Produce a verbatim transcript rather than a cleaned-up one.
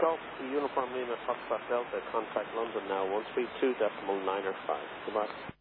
Golf, Uniform Lima, Foxtrot Delta, contact London now, one three two decimal nine or five. Goodbye.